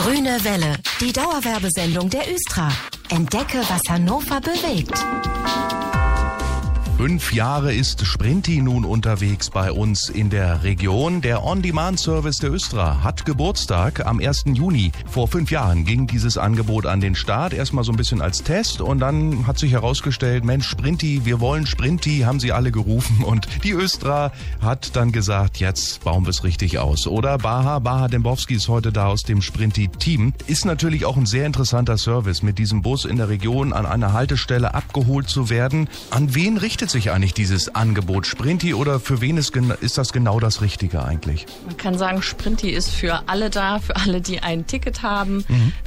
Grüne Welle, die Dauerwerbesendung der Östra. Entdecke, was Hannover bewegt. 5 Jahre ist Sprinti nun unterwegs bei uns in der Region. Der On-Demand-Service der Östra hat Geburtstag am 1. Juni. Vor 5 Jahren ging dieses Angebot an den Start. Erstmal so ein bisschen als Test und dann hat sich herausgestellt, Mensch, Sprinti, wir wollen Sprinti, haben sie alle gerufen. Und die Östra hat dann gesagt, jetzt bauen wir es richtig aus. Oder Baha Dembowski ist heute da aus dem Sprinti-Team. Ist natürlich auch ein sehr interessanter Service, mit diesem Bus in der Region an einer Haltestelle abgeholt zu werden. An wen richtet sich eigentlich dieses Angebot Sprinti oder für wen ist das genau das Richtige eigentlich? Man kann sagen, Sprinti ist für alle da, für alle, die ein Ticket haben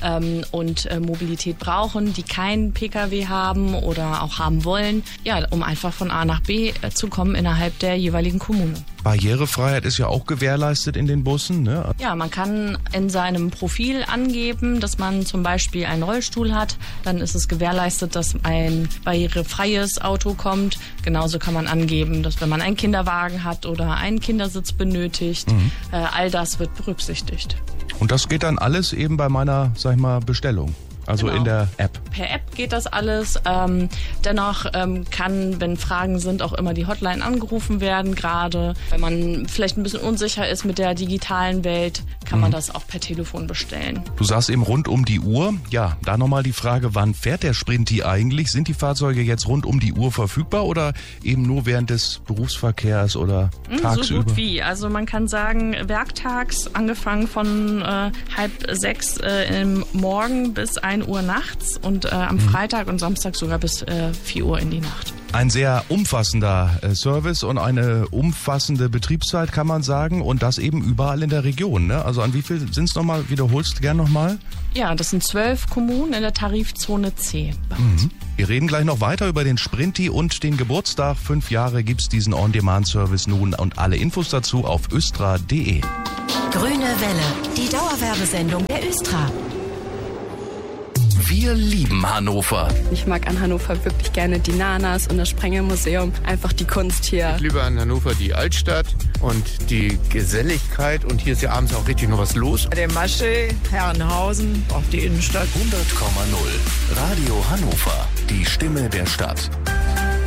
und Mobilität brauchen, die keinen Pkw haben oder auch haben wollen, ja, um einfach von A nach B zu kommen innerhalb der jeweiligen Kommune. Barrierefreiheit ist ja auch gewährleistet in den Bussen, ne? Ja, man kann in seinem Profil angeben, dass man zum Beispiel einen Rollstuhl hat. Dann ist es gewährleistet, dass ein barrierefreies Auto kommt. Genauso kann man angeben, dass wenn man einen Kinderwagen hat oder einen Kindersitz benötigt, all das wird berücksichtigt. Und das geht dann alles eben bei meiner, sag ich mal, Bestellung. Also genau. In der App. Per App geht das alles. Dennoch kann, wenn Fragen sind, auch immer die Hotline angerufen werden. Gerade wenn man vielleicht ein bisschen unsicher ist mit der digitalen Welt, kann man das auch per Telefon bestellen. Du sagst eben rund um die Uhr. Ja, da nochmal die Frage, wann fährt der Sprinti eigentlich? Sind die Fahrzeuge jetzt rund um die Uhr verfügbar oder eben nur während des Berufsverkehrs oder tagsüber? So gut wie. Also man kann sagen, werktags, angefangen von 5:30 im Morgen bis 1 Uhr nachts und am Freitag und Samstag sogar bis 4 Uhr in die Nacht. Ein sehr umfassender Service und eine umfassende Betriebszeit, kann man sagen, und das eben überall in der Region, ne? Also an wie viel sind es nochmal? Wiederholst du gern nochmal? Ja, das sind 12 Kommunen in der Tarifzone C bei uns. Wir reden gleich noch weiter über den Sprinti und den Geburtstag. 5 Jahre gibt's diesen On-Demand-Service nun und alle Infos dazu auf östra.de. Grüne Welle, die Dauerwerbesendung der Östra. Wir lieben Hannover. Ich mag an Hannover wirklich gerne die Nanas und das Sprengelmuseum, einfach die Kunst hier. Ich liebe an Hannover die Altstadt und die Geselligkeit und hier ist ja abends auch richtig noch was los. Der Masche, Herrenhausen, auch die Innenstadt. 100,0 Radio Hannover, die Stimme der Stadt.